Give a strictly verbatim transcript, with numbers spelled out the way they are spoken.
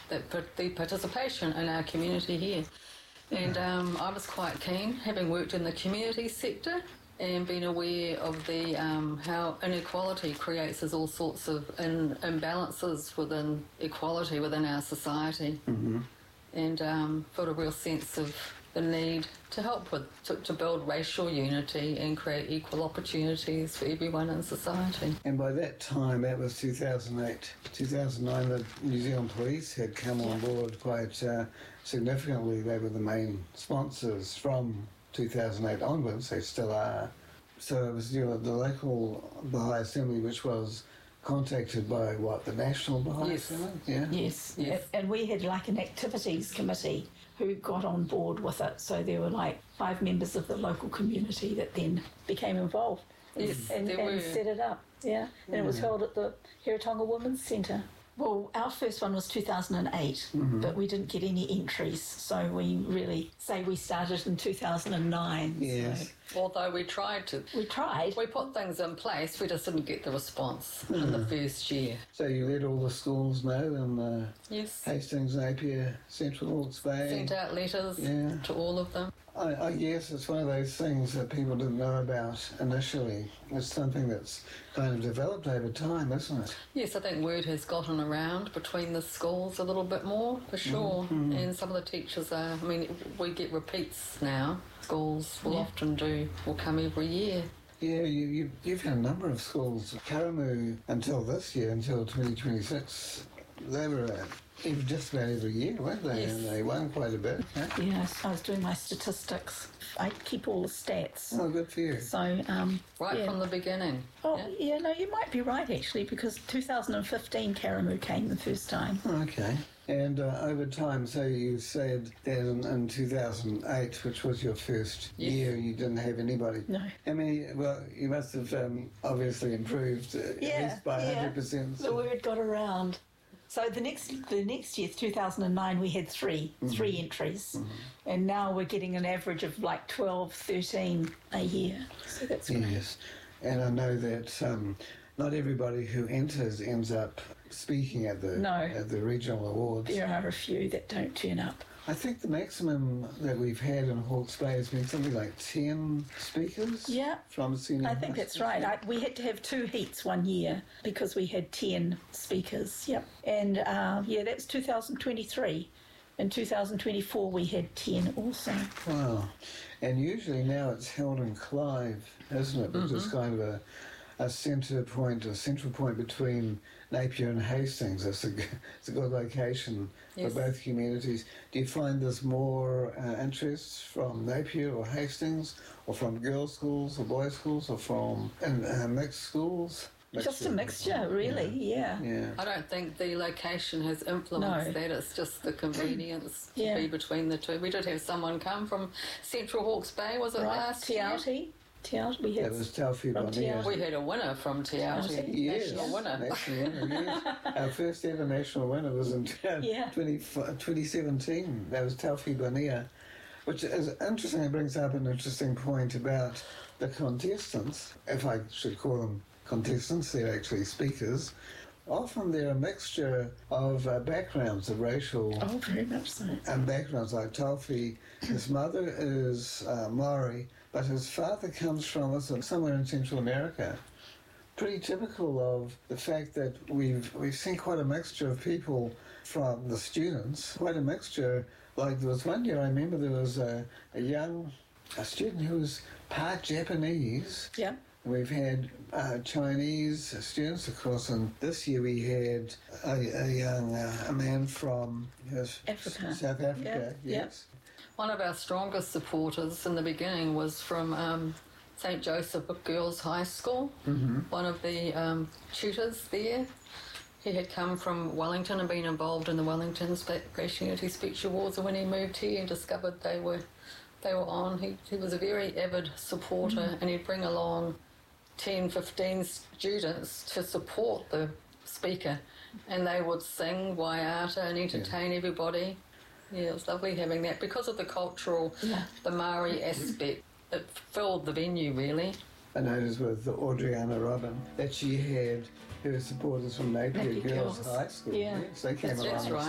that the participation in our community here. And um, I was quite keen, having worked in the community sector and been aware of the um, how inequality creates all sorts of in, imbalances within equality within our society, mm-hmm. and um, felt a real sense of the need to help with to, to build racial unity and create equal opportunities for everyone in society. And by that time, that was two thousand eight, two thousand nine, the New Zealand Police had come on board quite uh, significantly. They were the main sponsors from two thousand eight onwards. They still are. So it was, you know, the local Baha'i Assembly, which was contacted by, what, the National Baha'i Yes. Assembly? Yeah. Yes, Yes. and we had like an activities committee who got on board with it. So there were like five members of the local community that then became involved Yes, and, there and were. set it up. Yeah, and it was Yeah. held at the Hiratonga Women's Centre. Well, our first one was two thousand eight, Mm-hmm. but we didn't get any entries. So we really say we started in two thousand nine. Yes. So Although we tried to, we tried. we put things in place, we just didn't get the response in the first year. So you let all the schools know in uh, Yes. Hastings, Napier, Central Hawke's Bay. Sent out letters Yeah. to all of them. I, I guess it's one of those things that people didn't know about initially. It's something that's kind of developed over time, isn't it? Yes, I think word has gotten around between the schools a little bit more, for sure. Mm-hmm. And some of the teachers are, I mean, we get repeats now. Schools will Yeah. often do, will come every year. Yeah, you, you, you've had a number of schools. Karamu, until this year, until twenty twenty-six, they were uh, even just about every year, weren't they? Yes. And they won quite a bit. Huh? Yes, I was doing my statistics. I keep all the stats. Oh, good for you. So, um, Right yeah. from the beginning. Oh, Yeah. yeah. no, you might be right, actually, because two thousand fifteen Karamu came the first time. Okay. And uh, over time, so you said that in, in two thousand eight, which was your first Yes. year, you didn't have anybody. No. I mean, well, you must have um, obviously improved uh, at least by one hundred percent. The word got around. So the next the next year, two thousand nine, we had three, three entries. And now we're getting an average of like twelve, thirteen a year. So that's great. Yes. And I know that um, not everybody who enters ends up speaking at the No. at the regional awards. There are a few that don't turn up. I think the maximum that we've had in Hawke's Bay has been something like ten speakers. Yeah. From senior. I think high that's school. right. I, we had to have two heats one year because we had ten speakers. Yep. And uh, yeah, that's two thousand twenty-three. In two thousand twenty-four, we had ten also. Wow. And usually now it's held in Clive, isn't it? Which is kind of a, a centre point, a central point between Napier and Hastings. It's a, g- it's a good location Yes. for both communities. Do you find there's more uh, interest from Napier or Hastings, or from girls' schools or boys' schools, or from and, uh, mixed schools? Just a mixture, really, yeah. Yeah. I don't think the location has influenced No. that. It's just the convenience to Yeah. be between the two. We did have someone come from Central Hawke's Bay, was it Right, last year? Tiauti. Tiauti, we had That was Taufi from Bonilla. Tiauti. We had a winner from Tiauti, Tiauti. Yes, national winner. national winner, yes. Our first ever national winner was in Yeah. twenty, twenty seventeen. That was Taufi Bonilla, which is interesting. It brings up an interesting point about the contestants, if I should call them contestants, they're actually speakers. Often they're a mixture of uh, backgrounds, of racial Oh, very much so. and backgrounds. Like Taufi, his mother is uh, Maori, but his father comes from us somewhere in Central America. Pretty typical of the fact that we've we've seen quite a mixture of people from the students. Quite a mixture. Like there was one year I remember there was a, a young a student who was part Japanese. Yeah. We've had uh, Chinese students, of course, and this year we had a, a young uh, a man from yes, Africa. South Africa. Yeah, Yes. One of our strongest supporters in the beginning was from um, Saint Joseph Girls High School. Mm-hmm. One of the um, tutors there. He had come from Wellington and been involved in the Wellington Spe- Racial Unity Speech Awards, and when he moved here and discovered they were they were on, he, he was a very avid supporter, Mm. and he'd bring along ten, fifteen students to support the speaker, and they would sing Waiata and entertain everybody. Yeah, it was lovely having that. Because of the cultural, Yeah. the Maori aspect, it filled the venue really. I noticed with Audriana Robin that she had her supporters from Napier Napier Girls Girls. High School. Yeah. Yes, they came That's along. That's and right.